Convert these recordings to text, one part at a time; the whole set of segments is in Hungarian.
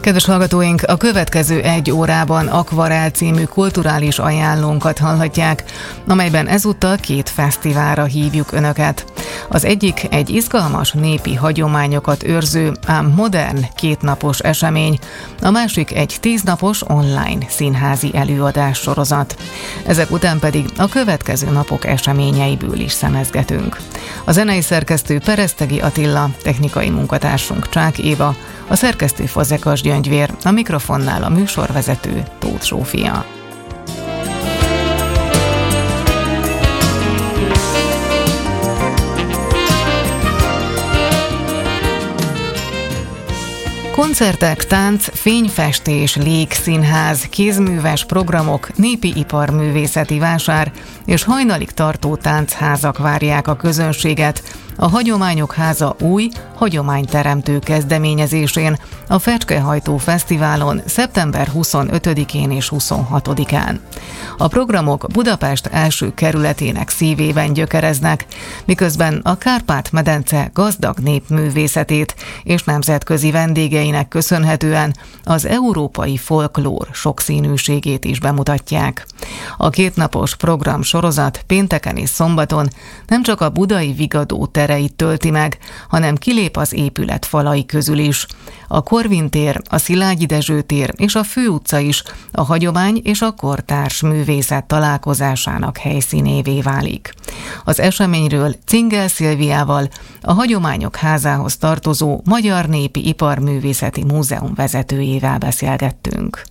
Kedves hallgatóink, a következő 1 órában Akvarel című kulturális ajánlónkat hallhatják, amelyben ezúttal 2 fesztiválra hívjuk Önöket. Az egyik egy izgalmas népi hagyományokat őrző, ám modern 2 napos esemény, a másik egy 10 napos online színházi előadás sorozat. Ezek után pedig a következő napok eseményeiből is szemezgetünk. A zenei szerkesztő Peresztegi Attila, technikai munkatársunk Csák Éva, a szerkesztő Fazekas Gyöngyvér, a mikrofonnál a műsorvezető Tóth Zsófia. Koncertek, tánc, fényfestés, légszínház, kézműves programok, népi iparművészeti vásár és hajnalig tartó táncházak várják a közönséget a Hagyományok Háza új, hagyományteremtő kezdeményezésén, a Fecskehajtó Fesztiválon szeptember 25-én és 26-án. A programok Budapest első kerületének szívében gyökereznek, miközben a Kárpát-medence gazdag népművészetét és nemzetközi vendégeinek köszönhetően az európai folklór sokszínűségét is bemutatják. A 2 napos program sorozat pénteken és szombaton nem csak a budai Vigadó tereit tölti meg, hanem kilép az épület falai közül is. A Korvin tér, a Szilágyi Dezső tér és a Főutca is a hagyomány és a kortárs művészet találkozásának helyszínévé válik. Az eseményről Cingel Szilviával, a Hagyományok Házához tartozó Magyar Népi Iparművészeti Múzeum vezetőjével beszélgettünk.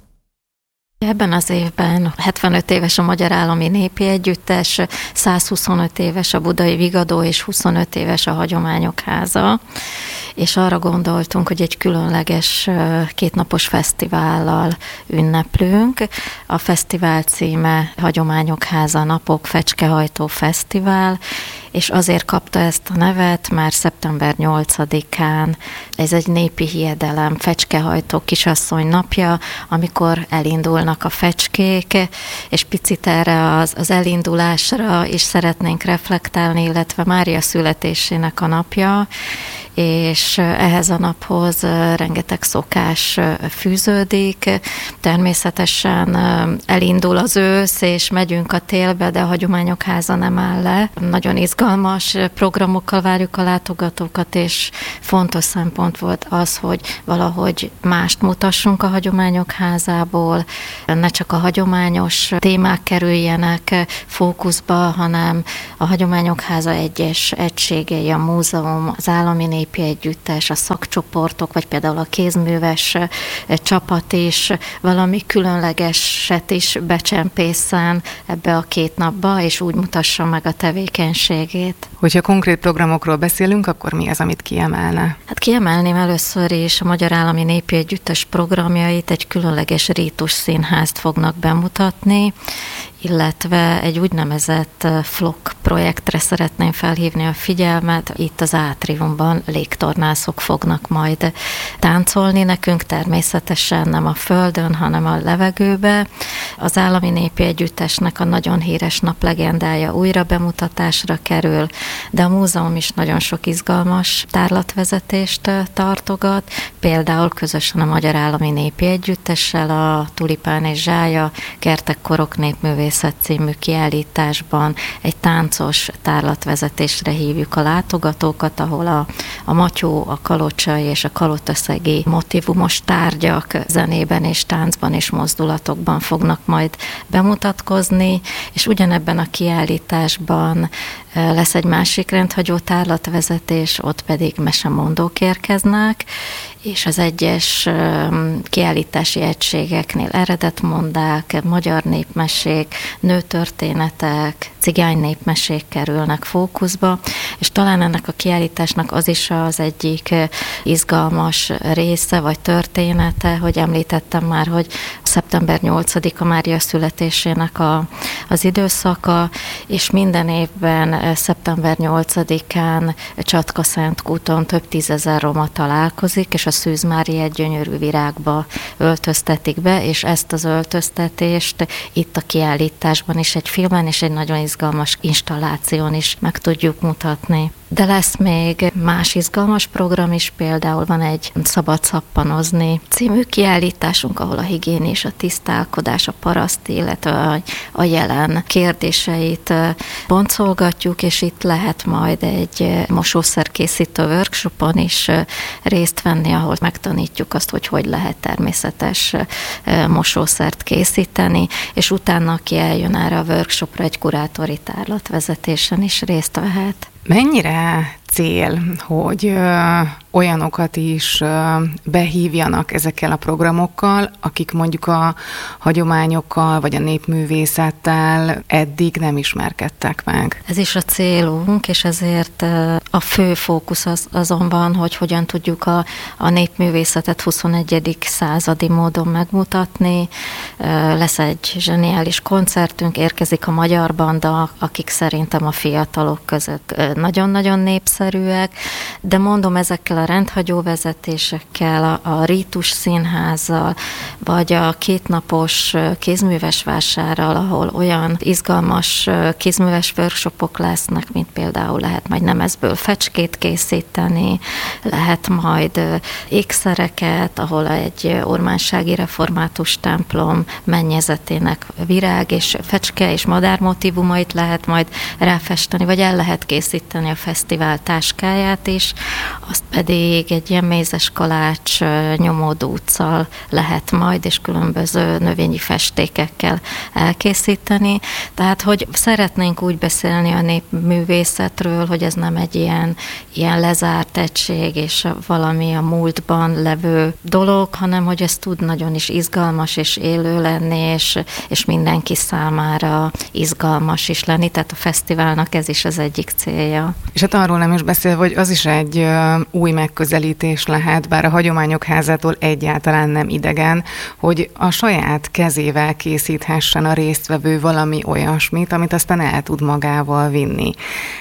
Ebben az évben 75 éves a Magyar Állami Népi Együttes, 125 éves a Budai Vigadó és 25 éves a Hagyományok Háza, és arra gondoltunk, hogy egy különleges 2 napos fesztivállal ünneplünk. A fesztivál címe Hagyományok Háza Napok Fecskehajtó Fesztivál, és azért kapta ezt a nevet, mert szeptember 8-án ez egy népi hiedelem, fecskehajtó kisasszony napja, amikor elindulnak a fecskék, és picit erre az elindulásra is szeretnénk reflektálni, illetve Mária születésének a napja, és ehhez a naphoz rengeteg szokás fűződik. Természetesen elindul az ősz, és megyünk a télbe, de a Hagyományok Háza nem áll le. Nagyon izgalmas programokkal várjuk a látogatókat, és fontos szempont volt az, hogy valahogy mást mutassunk a Hagyományok Házából, ne csak a hagyományos témák kerüljenek fókuszba, hanem a Hagyományok Háza egyes egységei, a múzeum, az Állami Népi Együttes, a szakcsoportok, vagy például a kézműves csapat is valami különlegeset is becsempészen ebbe a 2 napba, és úgy mutassa meg a tevékenységét. Hogyha konkrét programokról beszélünk, akkor mi az, amit kiemelne? Hát kiemelném először is a Magyar Állami Népi Együttes programjait, egy különleges rítus színházt fognak bemutatni, illetve egy úgynevezett FLOK projektre szeretném felhívni a figyelmet. Itt az átriumban légtornászok fognak majd táncolni nekünk, természetesen nem a földön, hanem a levegőbe. Az Állami Népi Együttesnek a nagyon híres naplegendája újra bemutatásra kerül, de a múzeum is nagyon sok izgalmas tárlatvezetést tartogat, például közösen a Magyar Állami Népi Együttessel a Tulipán és Zsája Kertek Korok Népművészet című kiállításban egy táncos tárlatvezetésre hívjuk a látogatókat, ahol a matyó, a kalocsai és a kalotaszegi motivumos tárgyak zenében és táncban és mozdulatokban fognak majd bemutatkozni, és ugyanebben a kiállításban lesz egy másik rendhagyó tárlatvezetés, ott pedig mesemondók érkeznek, és az egyes kiállítási egységeknél eredetmondák, magyar népmesék, nőtörténetek, cigány népmesék kerülnek fókuszba, és talán ennek a kiállításnak az is az egyik izgalmas része vagy története, hogy említettem már, hogy szeptember 8-a Mária születésének az időszaka, és minden évben szeptember 8-án Csatka-Szentkúton több tízezer roma találkozik, és a Szűz Máriát gyönyörű virágba öltöztetik be, és ezt az öltöztetést itt a kiállításban is egy filmen és egy nagyon izgalmas installáción is meg tudjuk mutatni. De lesz még más izgalmas program is, például van egy Szabad szappanozni című kiállításunk, ahol a higiénés, a tisztálkodás, a paraszt, illetve a jelen kérdéseit boncolgatjuk, és itt lehet majd egy mosószerkészítő workshopon is részt venni, ahol megtanítjuk azt, hogy lehet természetes mosószert készíteni, és utána, aki eljön erre a workshopra, egy kurátori tárlatvezetésen is részt vehet. Mennyire cél, hogy olyanokat is behívjanak ezekkel a programokkal, akik mondjuk a hagyományokkal vagy a népművészettel eddig nem ismerkedtek meg? Ez is a célunk, és ezért a fő fókusz azonban, hogy hogyan tudjuk a népművészetet 21. századi módon megmutatni. Lesz egy zseniális koncertünk, érkezik a Magyar Banda, akik szerintem a fiatalok között nagyon-nagyon népszerűek, de mondom, ezekkel a rendhagyó vezetésekkel, a Rítus Színházzal, vagy a kétnapos kézműves vásárral, ahol olyan izgalmas kézműves workshopok lesznek, mint például lehet majd nemezből fecskét készíteni, lehet majd ékszereket, ahol egy ormánsági református templom mennyezetének virág és fecske és madár motívumait lehet majd ráfesteni, vagy el lehet készíteni a fesztivál táskáját is, azt pedig egy ilyen mézes kalács nyomódúccal lehet majd, és különböző növényi festékekkel elkészíteni. Tehát, hogy szeretnénk úgy beszélni a népművészetről, hogy ez nem egy ilyen lezárt egység, és valami a múltban levő dolog, hanem hogy ez tud nagyon is izgalmas és élő lenni, és mindenki számára izgalmas is lenni. Tehát a fesztiválnak ez is az egyik célja. És hát arról nem is beszél, hogy az is egy új megközelítés lehet, bár a Hagyományok Házától egyáltalán nem idegen, hogy a saját kezével készíthessen a résztvevő valami olyasmit, amit aztán el tud magával vinni.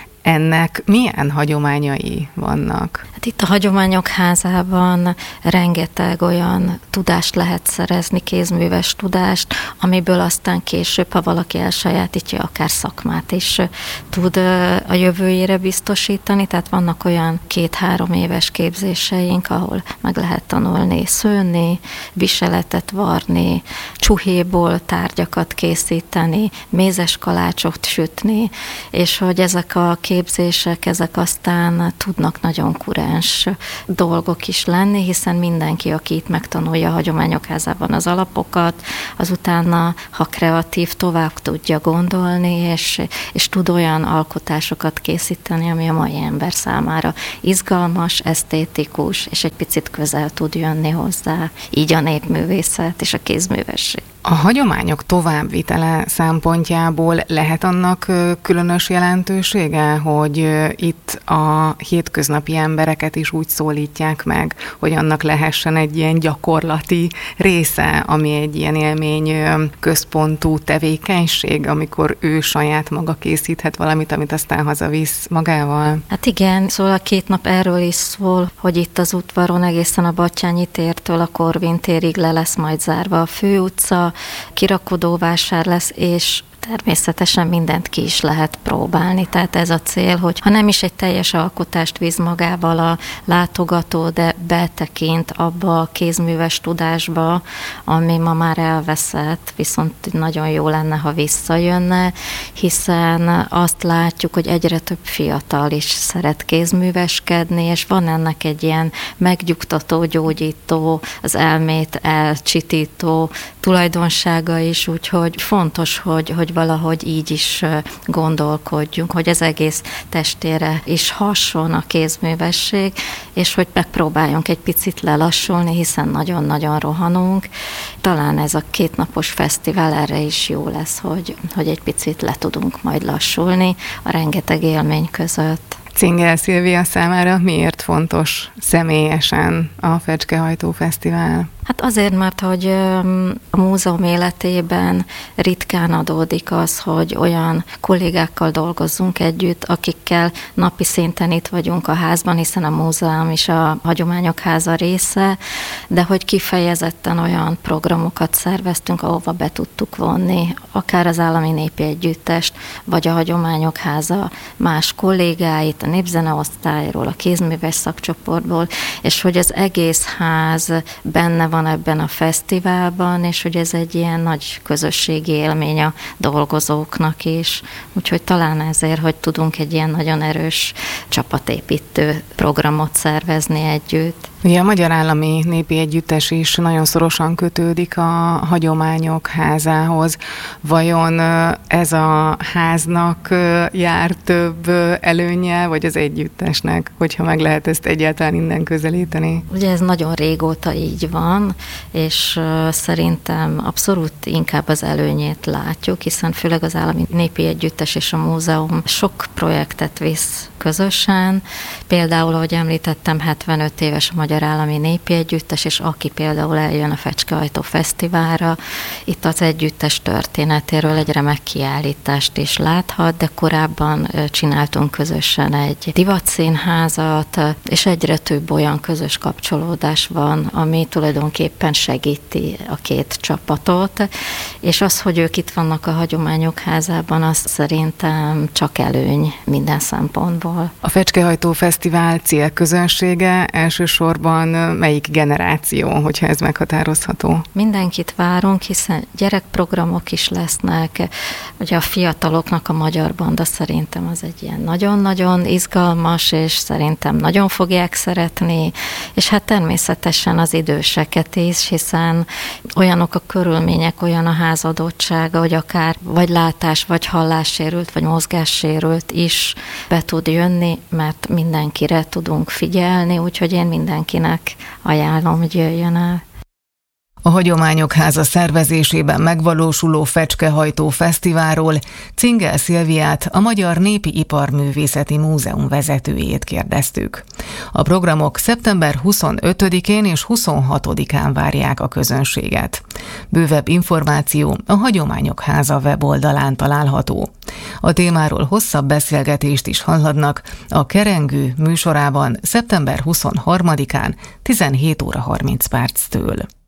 Ennek milyen hagyományai vannak? Hát itt a Hagyományok Házában rengeteg olyan tudást lehet szerezni, kézműves tudást, amiből aztán később, ha valaki elsajátítja, akár szakmát is tud a jövőjére biztosítani. Tehát vannak olyan 2-3 éves képzéseink, ahol meg lehet tanulni szőni, viseletet varni, csuhéból tárgyakat készíteni, mézes kalácsot sütni, és hogy ezek a képzések, ezek aztán tudnak nagyon kurens dolgok is lenni, hiszen mindenki, aki itt megtanulja a Hagyományok Házában az alapokat, azutána, ha kreatív, tovább tudja gondolni, és tud olyan alkotásokat készíteni, ami a mai ember számára izgalmas, esztétikus, és egy picit közel tud jönni hozzá. Így a népművészet és a kézművesség. A hagyományok továbbvitele szempontjából lehet annak különös jelentősége, hogy itt a hétköznapi embereket is úgy szólítják meg, hogy annak lehessen egy ilyen gyakorlati része, ami egy ilyen élmény központú tevékenység, amikor ő saját maga készíthet valamit, amit aztán hazavisz magával? Hát igen, szóval a 2 nap erről is szól, hogy itt az udvaron egészen a Batthyány tértől a Korvin térig le lesz majd zárva a főutca, kirakodóvásár lesz, és természetesen mindent ki is lehet próbálni. Tehát ez a cél, hogy ha nem is egy teljes alkotást visz magával a látogató, de betekint abba a kézműves tudásba, ami ma már elveszett, viszont nagyon jó lenne, ha visszajönne, hiszen azt látjuk, hogy egyre több fiatal is szeret kézműveskedni, és van ennek egy ilyen megnyugtató, gyógyító, az elmét elcsitító tulajdonsága is, úgyhogy fontos, hogy valahogy így is gondolkodjunk, hogy az egész testére is hasson a kézművesség, és hogy megpróbáljunk egy picit lelassulni, hiszen nagyon-nagyon rohanunk. Talán ez a 2 napos fesztivál erre is jó lesz, hogy egy picit le tudunk majd lassulni a rengeteg élmény között. Cingel Szilvia számára miért fontos személyesen a Fecskehajtó Fesztivál? Hát azért, mert hogy a múzeum életében ritkán adódik az, hogy olyan kollégákkal dolgozzunk együtt, akikkel napi szinten itt vagyunk a házban, hiszen a múzeum is a Hagyományok Háza része, de hogy kifejezetten olyan programokat szerveztünk, ahova be tudtuk vonni, akár az Állami Népi Együttest, vagy a Hagyományok Háza más kollégáit, a népzeneosztályról, a kézműves szakcsoportból, és hogy az egész ház benne van ebben a fesztiválban, és hogy ez egy ilyen nagy közösségi élmény a dolgozóknak is. Úgyhogy talán ezért, hogy tudunk egy ilyen nagyon erős csapatépítő programot szervezni együtt. Ugye a Magyar Állami Népi Együttes is nagyon szorosan kötődik a Hagyományok Házához. Vajon ez a háznak jár több előnye, vagy az együttesnek, hogyha meg lehet ezt egyáltalán innen közelíteni? Ugye ez nagyon régóta így van, és szerintem abszolút inkább az előnyét látjuk, hiszen főleg az Állami Népi Együttes és a múzeum sok projektet visz közösen. Például, ahogy említettem, 75 éves a Magyar Állami Népi Együttes, és aki például eljön a Fecskehajtó Fesztiválra, itt az együttes történetéről egy remek kiállítást is láthat, de korábban csináltunk közösen egy divatszínházat, és egyre több olyan közös kapcsolódás van, ami tulajdonképpen segíti a két csapatot, és az, hogy ők itt vannak a Hagyományok Házában, az szerintem csak előny minden szempontból. A Fecskehajtó Fesztivál célközönsége elsősorban melyik generáció, hogyha ez meghatározható? Mindenkit várunk, hiszen gyerekprogramok is lesznek. Ugye a fiataloknak a Magyar Banda szerintem az egy ilyen nagyon-nagyon izgalmas, és szerintem nagyon fogják szeretni, és hát természetesen az időseket is, hiszen olyanok a körülmények, olyan a házadottsága, hogy akár vagy látás, vagy hallássérült, vagy mozgássérült is be tud jönni, mert mindenkire tudunk figyelni, úgyhogy én mindenkinek ajánlom, hogy jöjjön el. A Hagyományok Háza szervezésében megvalósuló Fecskehajtó Fesztiválról Cingel Szilviát, a Magyar Népi Iparművészeti Múzeum vezetőjét kérdeztük. A programok szeptember 25-én és 26-án várják a közönséget. Bővebb információ a Hagyományok Háza weboldalán található. A témáról hosszabb beszélgetést is hallhatnak a Kerengő műsorában szeptember 23-án 17 óra 30 perctől.